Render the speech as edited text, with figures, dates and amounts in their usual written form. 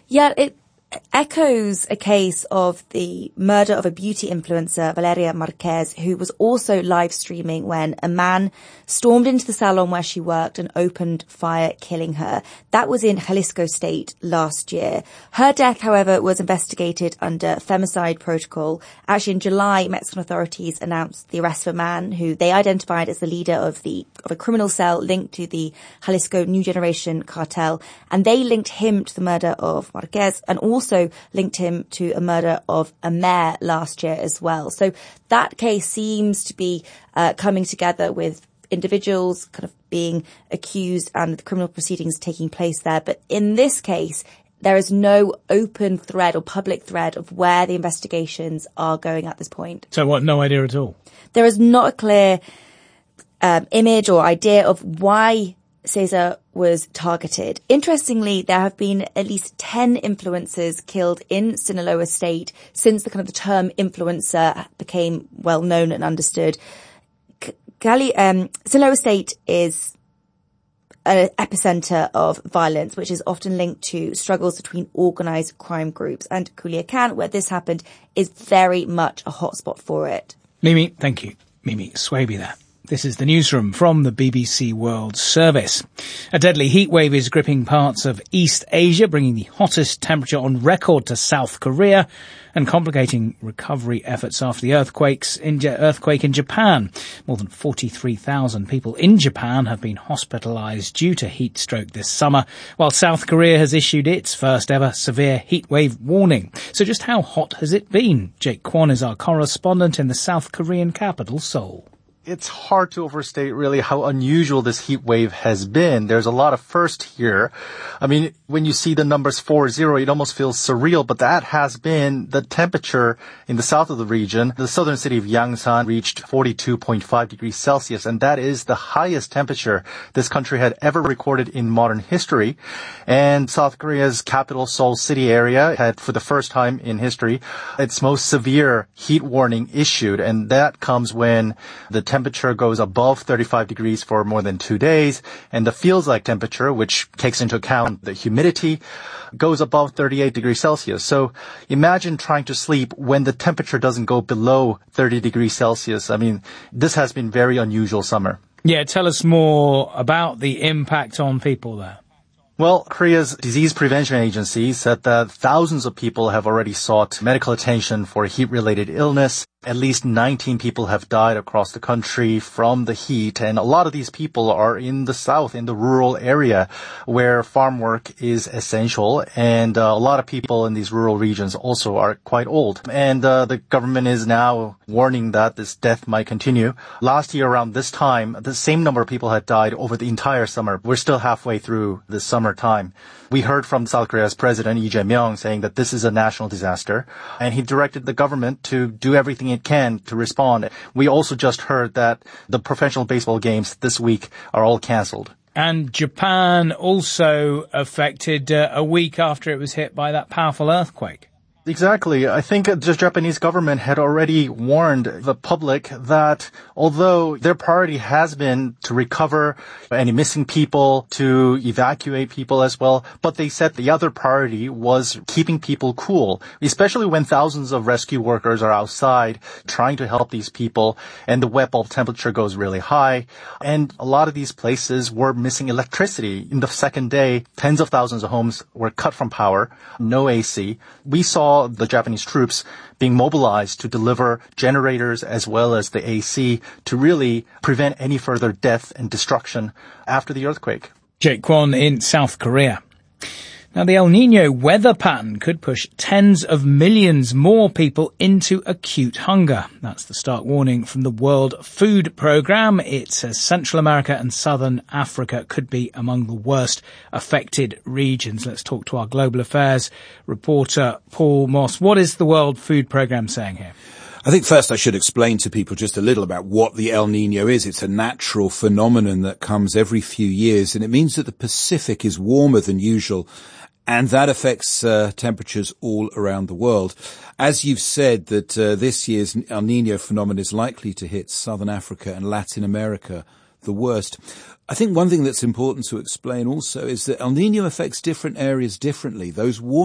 Yeah, it echoes a case of the murder of a beauty influencer, Valeria Marquez, who was also live streaming when a man stormed into the salon where she worked and opened fire, killing her. That was in Jalisco State last year. Her death, however, was investigated under femicide protocol. Actually, in July, Mexican authorities announced the arrest of a man who they identified as the leader of a criminal cell linked to the Jalisco New Generation cartel, and they linked him to the murder of Marquez and also linked him to a murder of a mayor last year as well. So that case seems to be coming together with individuals kind of being accused and the criminal proceedings taking place there. But in this case, there is no open thread or public thread of where the investigations are going at this point. So what, no idea at all? There is not a clear image or idea of why Cesar was targeted. Interestingly, there have been at least 10 influencers killed in Sinaloa State since the term influencer became well known and understood. Sinaloa State is an epicenter of violence, which is often linked to struggles between organized crime groups. And Culiacan, where this happened, is very much a hotspot for it. Mimi, thank you. Mimi Swaby there. This is the newsroom from the BBC World Service. A deadly heatwave is gripping parts of East Asia, bringing the hottest temperature on record to South Korea and complicating recovery efforts after the earthquake in Japan. More than 43,000 people in Japan have been hospitalized due to heat stroke this summer, while South Korea has issued its first ever severe heatwave warning. So just how hot has it been? Jake Kwon is our correspondent in the South Korean capital, Seoul. It's hard to overstate really how unusual this heat wave has been. There's a lot of first here. I mean, when you see the numbers 40, it almost feels surreal, but that has been the temperature in the south of the region. The southern city of Yangsan reached 42.5 degrees Celsius, and that is the highest temperature this country had ever recorded in modern history. And South Korea's capital, Seoul city area, had for the first time in history its most severe heat warning issued, and that comes when the temperature goes above 35 degrees for more than 2 days, and the feels-like temperature, which takes into account the humidity, goes above 38 degrees Celsius. So imagine trying to sleep when the temperature doesn't go below 30 degrees Celsius. I mean, this has been very unusual summer. Yeah, tell us more about the impact on people there. Well, Korea's Disease Prevention Agency said that thousands of people have already sought medical attention for heat-related illness. At least 19 people have died across the country from the heat, and a lot of these people are in the south, in the rural area, where farm work is essential, and a lot of people in these rural regions also are quite old. And the government is now warning that this death might continue. Last year around this time, the same number of people had died over the entire summer. We're still halfway through the summertime. We heard from South Korea's president, Lee Jae-myung, saying that this is a national disaster, and he directed the government to do everything it can to respond. We also just heard that the professional baseball games this week are all canceled. And Japan also affected a week after it was hit by that powerful earthquake. Exactly. I think the Japanese government had already warned the public that although their priority has been to recover any missing people, to evacuate people as well, but they said the other priority was keeping people cool, especially when thousands of rescue workers are outside trying to help these people and the wet bulb temperature goes really high. And a lot of these places were missing electricity. In the second day, tens of thousands of homes were cut from power, no AC. We saw the Japanese troops being mobilized to deliver generators as well as the AC to really prevent any further death and destruction after the earthquake. Jake Kwon in South Korea. Now, the El Nino weather pattern could push tens of millions more people into acute hunger. That's the stark warning from the World Food Programme. It says Central America and Southern Africa could be among the worst affected regions. Let's talk to our global affairs reporter, Paul Moss. What is the World Food Programme saying here? I think first I should explain to people just a little about what the El Nino is. It's a natural phenomenon that comes every few years, and it means that the Pacific is warmer than usual, and that affects temperatures all around the world. As you've said, that this year's El Nino phenomenon is likely to hit Southern Africa and Latin America the worst. I think one thing that's important to explain also is that El Nino affects different areas differently. Those warm